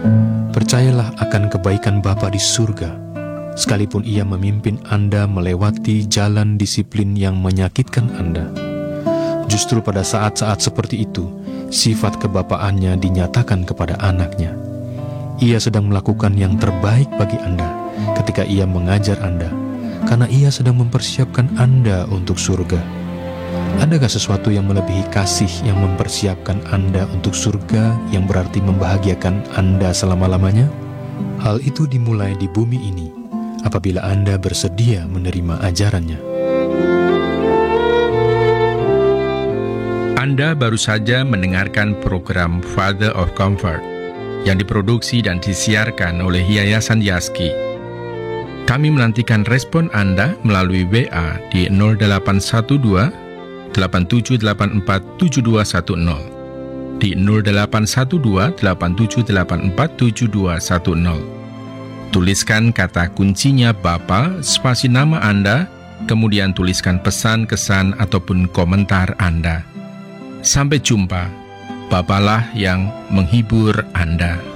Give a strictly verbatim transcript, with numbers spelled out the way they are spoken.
Percayalah akan kebaikan Bapa di surga, sekalipun Ia memimpin Anda melewati jalan disiplin yang menyakitkan Anda. Justru pada saat-saat seperti itu, sifat kebapaannya dinyatakan kepada anaknya. Ia sedang melakukan yang terbaik bagi Anda ketika Ia mengajar Anda, karena Ia sedang mempersiapkan Anda untuk surga. Adakah sesuatu yang melebihi kasih yang mempersiapkan Anda untuk surga yang berarti membahagiakan Anda selama-lamanya? Hal itu dimulai di bumi ini apabila Anda bersedia menerima ajarannya. Anda baru saja mendengarkan program Father of Comfort yang diproduksi dan disiarkan oleh Yayasan Yaski. Kami menantikan respon Anda melalui W A di nol delapan satu dua delapan tujuh delapan empat tujuh dua satu nol, di nol delapan satu dua delapan tujuh delapan empat tujuh dua satu nol. Tuliskan kata kuncinya Bapa, spasi nama Anda, kemudian tuliskan pesan, kesan, ataupun komentar Anda. Sampai jumpa. Bapalah yang menghibur Anda.